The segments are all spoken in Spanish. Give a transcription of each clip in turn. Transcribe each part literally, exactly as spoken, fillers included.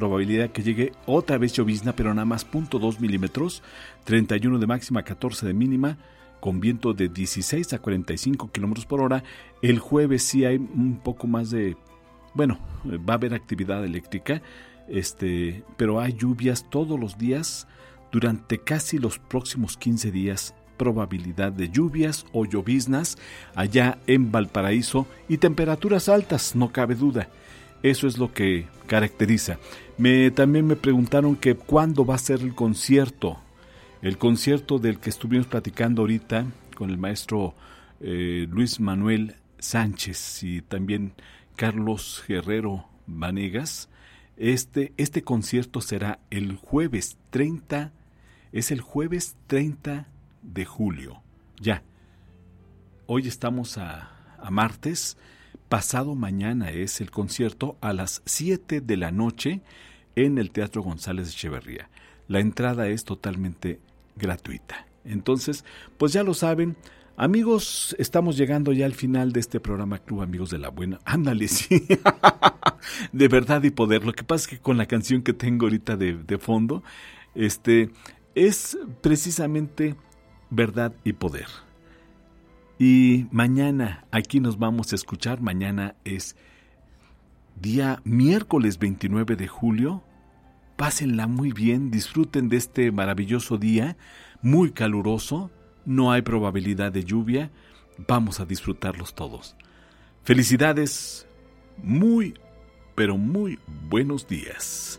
probabilidad que llegue otra vez llovizna, pero nada más punto dos milímetros, treinta y uno de máxima, catorce de mínima, con viento de dieciséis a cuarenta y cinco kilómetros por hora. El jueves sí hay un poco más de, bueno, va a haber actividad eléctrica, este, pero hay lluvias todos los días durante casi los próximos quince días. Probabilidad de lluvias o lloviznas allá en Valparaíso y temperaturas altas, no cabe duda. Eso es lo que caracteriza. Me, también me preguntaron que cuándo va a ser el concierto. El concierto del que estuvimos platicando ahorita con el maestro eh, Luis Manuel Sánchez y también Carlos Guerrero Vanegas. Este, este concierto será el jueves treinta, es el jueves treinta de julio. Ya, hoy estamos a, a martes, pasado mañana es el concierto a las siete de la noche en el Teatro González Echeverría. La entrada es totalmente gratuita. Entonces, pues ya lo saben, amigos, estamos llegando ya al final de este programa Club Amigos de la Buena. Ándale, sí, de verdad y poder. Lo que pasa es que con la canción que tengo ahorita de, de fondo, este, es precisamente verdad y poder. Y mañana aquí nos vamos a escuchar. Mañana es día miércoles veintinueve de julio. Pásenla muy bien, disfruten de este maravilloso día, muy caluroso, no hay probabilidad de lluvia, vamos a disfrutarlos todos. Felicidades, muy, pero muy buenos días.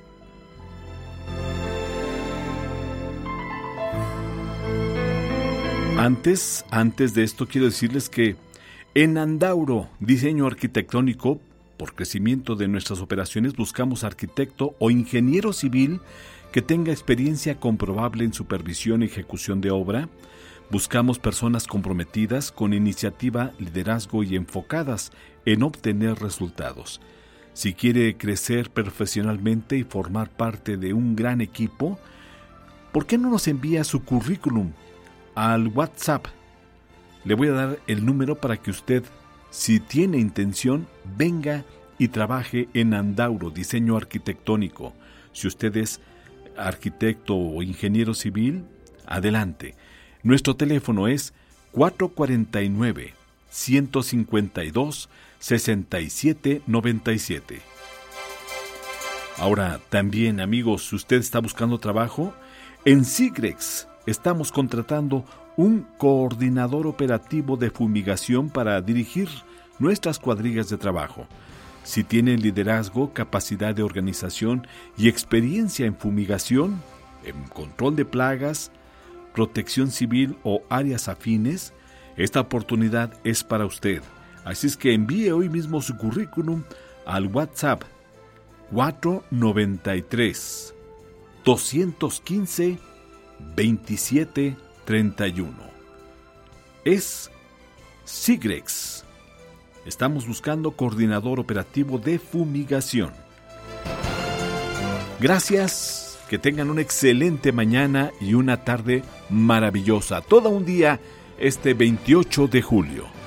Antes, antes de esto quiero decirles que en Andauro, diseño arquitectónico, por crecimiento de nuestras operaciones buscamos arquitecto o ingeniero civil que tenga experiencia comprobable en supervisión y ejecución de obra. Buscamos personas comprometidas con iniciativa, liderazgo y enfocadas en obtener resultados. Si quiere crecer profesionalmente y formar parte de un gran equipo, ¿por qué no nos envía su currículum al WhatsApp? Le voy a dar el número para que usted, si tiene intención, venga y trabaje en Andauro, diseño arquitectónico. Si usted es arquitecto o ingeniero civil, adelante. Nuestro teléfono es cuatro cuatro nueve, uno cinco dos, seis siete nueve siete. Ahora, también, amigos, si usted está buscando trabajo, en Sigrex estamos contratando un coordinador operativo de fumigación para dirigir nuestras cuadrillas de trabajo. Si tiene liderazgo, capacidad de organización y experiencia en fumigación, en control de plagas, protección civil o áreas afines, esta oportunidad es para usted. Así es que envíe hoy mismo su currículum al WhatsApp cuatro nueve tres, dos uno cinco, veintisiete treinta y uno. Es Sigrex. Estamos buscando coordinador operativo de fumigación. Gracias, que tengan una excelente mañana y una tarde maravillosa. Todo un día este veintiocho de julio.